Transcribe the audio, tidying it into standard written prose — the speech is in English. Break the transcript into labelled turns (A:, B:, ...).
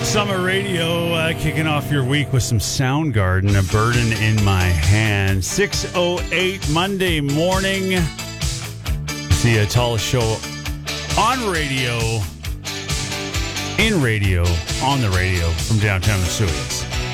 A: Summer Radio, kicking off your week with some Soundgarden, A Burden in My Hand. 6:08 Monday morning. The tallest show on radio, in radio, on the radio from downtown Vesuvius.